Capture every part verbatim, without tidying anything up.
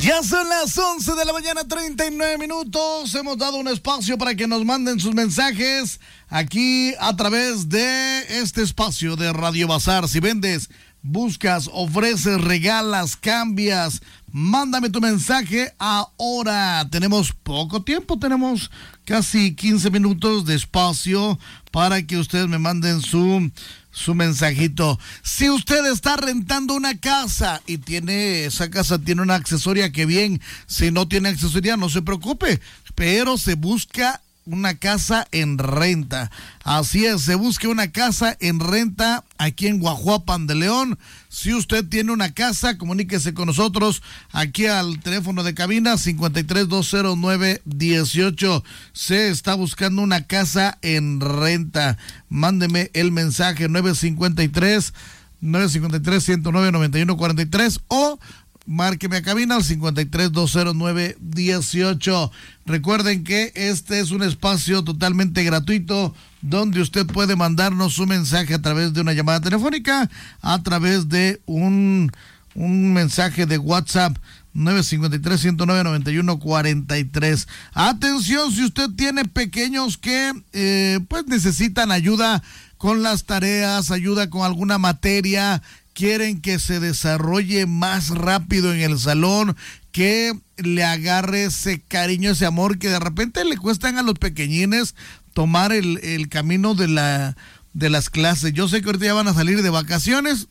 Ya son las once de la mañana, treinta y nueve minutos. Hemos dado un espacio para que nos manden sus mensajes aquí a través de este espacio de Radio Bazar. Si vendes, buscas, ofreces, regalas, cambias, mándame tu mensaje ahora. Tenemos poco tiempo, tenemos casi quince minutos de espacio para que ustedes me manden su... su mensajito. Si usted está rentando una casa y tiene, esa casa tiene una accesoria, que bien. Si no tiene accesoria, no se preocupe, pero se busca una casa en renta. Así es, se busca una casa en renta aquí en Guajuapan de León. Si usted tiene una casa, comuníquese con nosotros aquí al teléfono de cabina cincuenta y tres, doscientos nueve, dieciocho. Se está buscando una casa en renta. Mándeme el mensaje nueve cinco tres, nueve cinco tres, ciento nueve, noventa y uno cuarenta y tres o márqueme a cabina al cincuenta y tres, doscientos nueve, dieciocho. Recuerden que este es un espacio totalmente gratuito donde usted puede mandarnos su mensaje a través de una llamada telefónica, a través de un, un mensaje de WhatsApp nueve cinco tres, ciento nueve, noventa y uno cuarenta y tres. Atención, si usted tiene pequeños que eh, pues necesitan ayuda con las tareas, ayuda con alguna materia, quieren que se desarrolle más rápido en el salón, que le agarre ese cariño, ese amor que de repente le cuestan a los pequeñines tomar el, el camino de la de las clases. Yo sé que ahorita ya van a salir de vacaciones,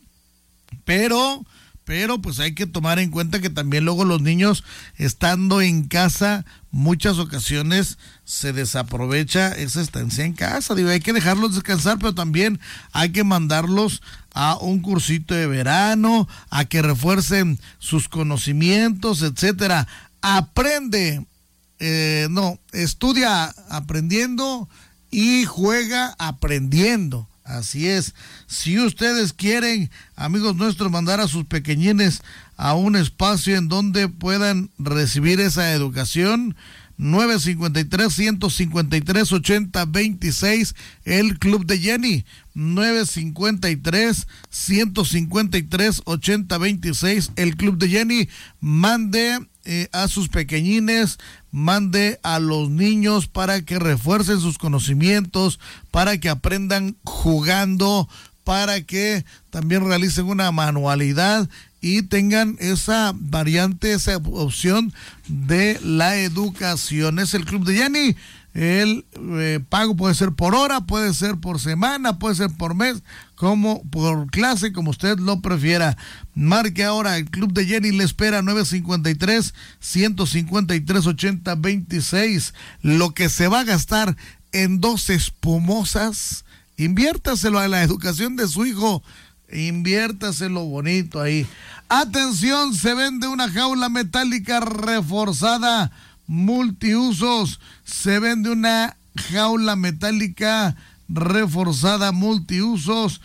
pero pero pues hay que tomar en cuenta que también luego los niños, estando en casa, muchas ocasiones se desaprovecha esa estancia en casa. Digo, hay que dejarlos descansar, pero también hay que mandarlos a un cursito de verano, a que refuercen sus conocimientos, etcétera. Aprende, eh, no, estudia aprendiendo y juega aprendiendo. Así es. Si ustedes quieren, amigos nuestros, mandar a sus pequeñines a un espacio en donde puedan recibir esa educación, nueve cinco tres, ciento cincuenta y tres, ochenta veintiséis, el Club de Jenny, nueve cinco tres, ciento cincuenta y tres, ochenta veintiséis, el Club de Jenny. Mande eh, a sus pequeñines, mande a los niños para que refuercen sus conocimientos, para que aprendan jugando, para que también realicen una manualidad y tengan esa variante, esa opción de la educación. Es el Club de Jenny. El eh, pago puede ser por hora, puede ser por semana, puede ser por mes, como por clase, como usted lo prefiera. Marque ahora, el Club de Jenny le espera, nueve cinco tres, ciento cincuenta y tres, ochenta veintiséis. Lo que se va a gastar en dos espumosas, inviértaselo a la educación de su hijo, inviértaselo bonito ahí. Atención, se vende una jaula metálica reforzada multiusos. Se vende una jaula metálica reforzada multiusos.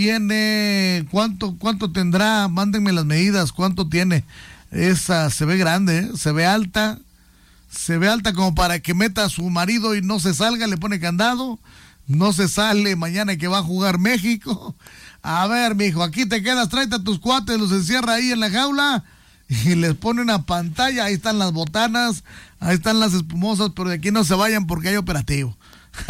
Tiene, ¿cuánto, cuánto tendrá? Mándenme las medidas, ¿cuánto tiene? Esa se ve grande, ¿eh? Se ve alta, se ve alta como para que meta a su marido y no se salga, le pone candado, no se sale mañana que va a jugar México. A ver, mijo, aquí te quedas, tráete a tus cuates, los encierra ahí en la jaula y les pone una pantalla. Ahí están las botanas, ahí están las espumosas, pero de aquí no se vayan porque hay operativo.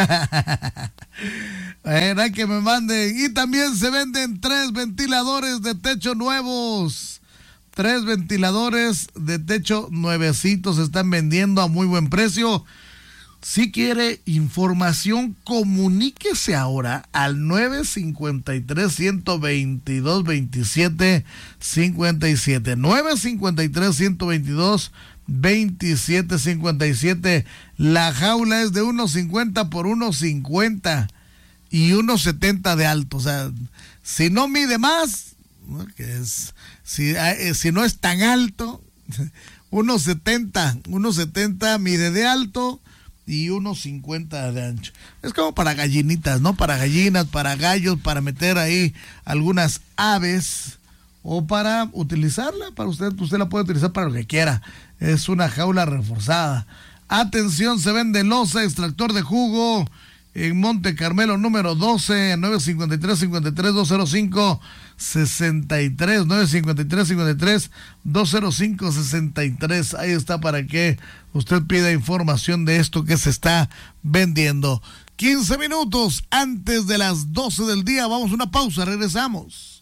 Era que me manden. Y también se venden tres ventiladores de techo nuevos. Tres ventiladores de techo nuevecitos se están vendiendo a muy buen precio. Si quiere información, comuníquese ahora al nueve cinco tres, ciento veintidós, veintisiete cincuenta y siete. nueve cinco tres, ciento veintidós, veintisiete cincuenta y siete. La jaula es de uno cincuenta por uno cincuenta y uno setenta de alto. O sea, si no mide más, ¿no? Que es, si, eh, si no es tan alto, uno setenta, uno setenta mide de alto y uno cincuenta de ancho. Es como para gallinitas, ¿no? Para gallinas, para gallos, para meter ahí algunas aves o para utilizarla, para usted, usted la puede utilizar para lo que quiera. Es una jaula reforzada. Atención, se vende loza, extractor de jugo, en Monte Carmelo, número doce, nueve cinco tres, cinco tres, dos cero cinco, seis tres, nueve cinco tres, cinco tres, dos cero cinco, seis tres. Ahí está para que usted pida información de esto que se está vendiendo. quince minutos antes de las doce del día, vamos a una pausa, regresamos.